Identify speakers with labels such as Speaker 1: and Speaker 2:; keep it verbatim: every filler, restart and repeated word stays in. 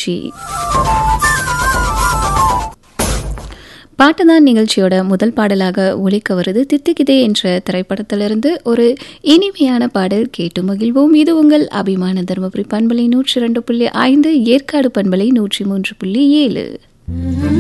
Speaker 1: நிகழ்ச்சி. பாட்டுதான் நிகழ்ச்சியோட முதல் பாடலாக ஒலிக்க வருது தித்திக்கிதே என்ற திரைப்படத்திலிருந்து ஒரு இனிமையான பாடல் கேட்டு மகிழ்வோம். இது உங்கள் அபிமான தருமபுரி பண்பலை நூற்றி இரண்டு புள்ளி ஐந்து, ஏற்காடு பண்பலை நூற்றி மூன்று புள்ளி ஏழு.